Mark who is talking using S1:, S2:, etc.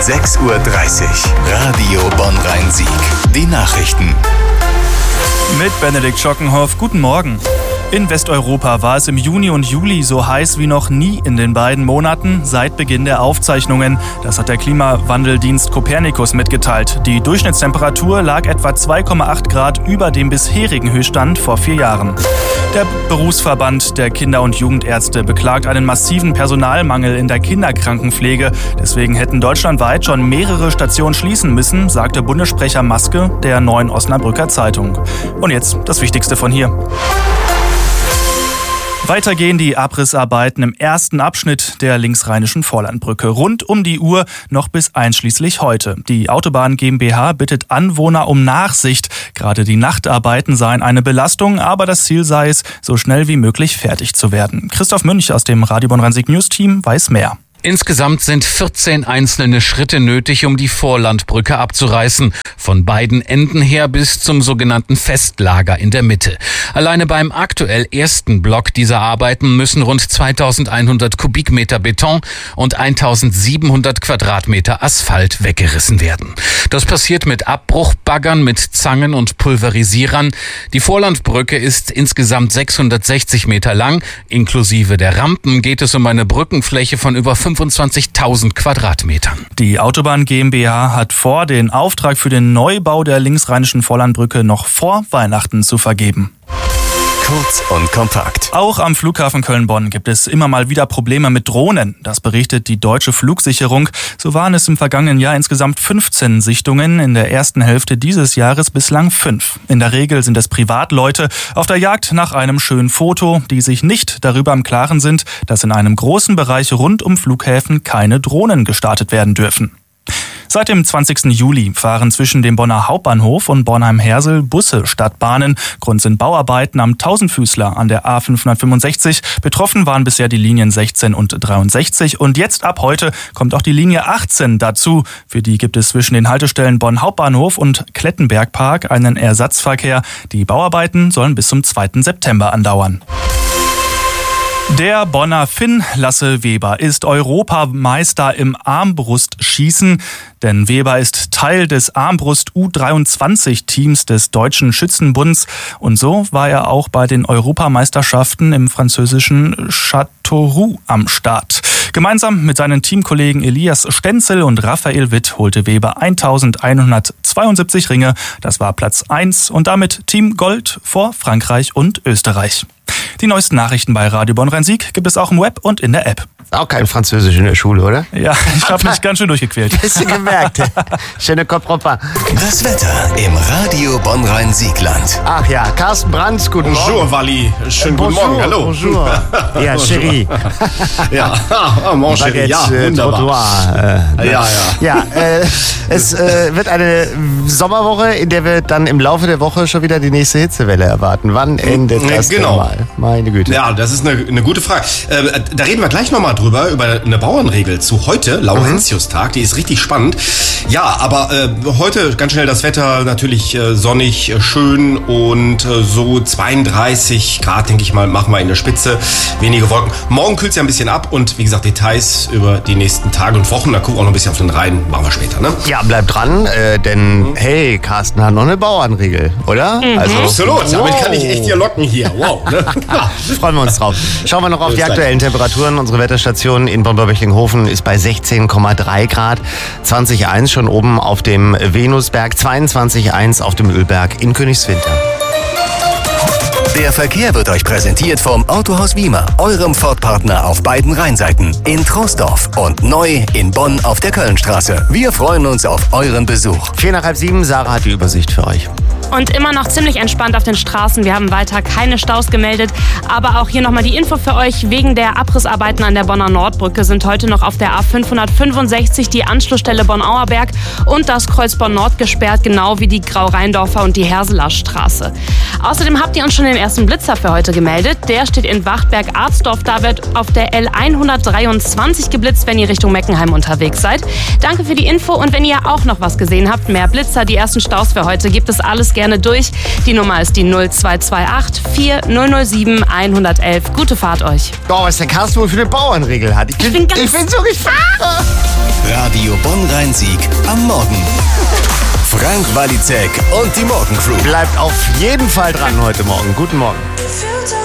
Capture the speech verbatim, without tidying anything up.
S1: sechs Uhr dreißig. Radio Bonn-Rhein-Sieg. Die Nachrichten.
S2: Mit Benedikt Schockenhoff. Guten Morgen. In Westeuropa war es im Juni und Juli so heiß wie noch nie in den beiden Monaten seit Beginn der Aufzeichnungen. Das hat der Klimawandeldienst Copernicus mitgeteilt. Die Durchschnittstemperatur lag etwa zwei Komma acht Grad über dem bisherigen Höchststand vor vier Jahren. Der Berufsverband der Kinder- und Jugendärzte beklagt einen massiven Personalmangel in der Kinderkrankenpflege. Deswegen hätten deutschlandweit schon mehrere Stationen schließen müssen, sagte Bundessprecher Maske der Neuen Osnabrücker Zeitung. Und jetzt das Wichtigste von hier. Weiter gehen die Abrissarbeiten im ersten Abschnitt der linksrheinischen Vorlandbrücke. Rund um die Uhr noch bis einschließlich heute. Die Autobahn GmbH bittet Anwohner um Nachsicht. Gerade die Nachtarbeiten seien eine Belastung, aber das Ziel sei es, so schnell wie möglich fertig zu werden. Christoph Münch aus dem Radio Bonn-Rhein-Sieg News Team weiß mehr.
S3: Insgesamt sind vierzehn einzelne Schritte nötig, um die Vorlandbrücke abzureißen. Von beiden Enden her bis zum sogenannten Festlager in der Mitte. Alleine beim aktuell ersten Block dieser Arbeiten müssen rund zweitausendeinhundert Kubikmeter Beton und eintausendsiebenhundert Quadratmeter Asphalt weggerissen werden. Das passiert mit Abbruchbaggern, mit Zangen und Pulverisierern. Die Vorlandbrücke ist insgesamt sechshundertsechzig Meter lang. Inklusive der Rampen geht es um eine Brückenfläche von über fünfundzwanzigtausend Quadratmetern.
S2: Die Autobahn GmbH hat vor, den Auftrag für den Neubau der linksrheinischen Vorlandbrücke noch vor Weihnachten zu vergeben.
S1: Kurz und kompakt.
S2: Auch am Flughafen Köln-Bonn gibt es immer mal wieder Probleme mit Drohnen. Das berichtet die Deutsche Flugsicherung. So waren es im vergangenen Jahr insgesamt fünfzehn Sichtungen, in der ersten Hälfte dieses Jahres bislang fünf. In der Regel sind es Privatleute auf der Jagd nach einem schönen Foto, die sich nicht darüber im Klaren sind, dass in einem großen Bereich rund um Flughäfen keine Drohnen gestartet werden dürfen. Seit dem zwanzigsten Juli fahren zwischen dem Bonner Hauptbahnhof und Bornheim-Hersel Busse statt Bahnen. Grund sind Bauarbeiten am Tausendfüßler an der A fünfhundertfünfundsechzig. Betroffen waren bisher die Linien sechzehn und dreiundsechzig. Und jetzt ab heute kommt auch die Linie achtzehn dazu. Für die gibt es zwischen den Haltestellen Bonn Hauptbahnhof und Klettenbergpark einen Ersatzverkehr. Die Bauarbeiten sollen bis zum zweiten September andauern. Der Bonner Finn Lasse Weber ist Europameister im Armbrustschießen, denn Weber ist Teil des Armbrust U dreiundzwanzig Teams des Deutschen Schützenbunds und so war er auch bei den Europameisterschaften im französischen Châteauroux am Start. Gemeinsam mit seinen Teamkollegen Elias Stenzel und Raphael Witt holte Weber eintausendeinhundertzweiundsiebzig Ringe, das war Platz eins und damit Team Gold vor Frankreich und Österreich. Die neuesten Nachrichten bei Radio Bonn-Rhein-Sieg gibt es auch im Web und in der App.
S4: Auch kein Französisch in der Schule, oder?
S2: Ja, ich habe mich ganz schön durchgequält.
S4: Hast du gemerkt? Schöne Kopfropper.
S1: Das Wetter im Radio Bonn-Rhein-Siegland.
S4: Ach ja, Carsten Brandt, guten Morgen.
S5: Bonjour, Wally. Schönen
S4: Bonjour,
S5: guten Morgen, hallo.
S4: Bonjour. Ja, Chérie.
S5: Ja, ah, mon Chérie, ja,
S4: äh,
S5: wunderbar.
S4: Trottoir, äh,
S5: Ja, ja.
S4: Ja, äh, es äh, wird eine Sommerwoche, in der wir dann im Laufe der Woche schon wieder die nächste Hitzewelle erwarten. Wann endet das
S5: Genau.
S4: denn mal? Meine Güte.
S5: Ja, das ist eine, eine gute Frage. Äh, da reden wir gleich nochmal drüber, über eine Bauernregel zu heute, Laurentius-Tag, die ist richtig spannend. Ja, aber äh, heute ganz schnell das Wetter, natürlich äh, sonnig, äh, schön und äh, so zweiunddreißig Grad, denke ich mal, machen wir in der Spitze, wenige Wolken. Morgen kühlt es ja ein bisschen ab und wie gesagt, Details über die nächsten Tage und Wochen, da gucken wir auch noch ein bisschen auf den Rhein, machen wir später, ne?
S4: Ja, bleib dran, äh, denn hey, Carsten hat noch eine Bauernregel, oder?
S5: Mhm.
S4: Also,
S5: Absolut,
S4: wow.
S5: damit kann ich echt hier locken hier, wow. Ne?
S4: Freuen wir uns drauf. Schauen wir noch auf
S5: Bis
S4: die
S5: gleich.
S4: aktuellen Temperaturen. Unsere Wetterstation in Bonn-Böblinghofen ist bei sechzehn Komma drei Grad, zwanzig Komma eins schon oben auf dem Venusberg, zweiundzwanzig Komma eins auf dem Ölberg in Königswinter.
S1: Der Verkehr wird euch präsentiert vom Autohaus Wiemer, eurem Ford-Partner auf beiden Rheinseiten, in Troisdorf und neu in Bonn auf der Kölnstraße. Wir freuen uns auf euren Besuch.
S4: Vier nach halb sieben, Sarah hat die Übersicht für euch.
S6: Und immer noch ziemlich entspannt auf den Straßen. Wir haben weiter keine Staus gemeldet. Aber auch hier nochmal die Info für euch. Wegen der Abrissarbeiten an der Bonner Nordbrücke sind heute noch auf der A fünfhundertfünfundsechzig die Anschlussstelle Bonn-Auerberg und das Kreuz Bonn-Nord gesperrt, genau wie die Grau-Rheindorfer und die Herseler Straße. Außerdem habt ihr uns schon den ersten Blitzer für heute gemeldet. Der steht in Wachtberg-Arzdorf. Da wird auf der L hundertdreiundzwanzig geblitzt, wenn ihr Richtung Meckenheim unterwegs seid. Danke für die Info und wenn ihr auch noch was gesehen habt, mehr Blitzer, die ersten Staus für heute, gibt es alles gerne gerne durch. Die Nummer ist die null zwei zwei acht vier null null sieben eins eins eins. Gute Fahrt euch.
S4: Boah, was der Carsten wohl für eine Bauernregel hat. Ich bin,
S6: ich bin, ganz
S4: ich bin so gespannt.
S1: Radio Bonn-Rhein-Sieg am Morgen. Frank Walizek und die Morgencrew.
S4: Bleibt auf jeden Fall dran heute Morgen. Guten Morgen.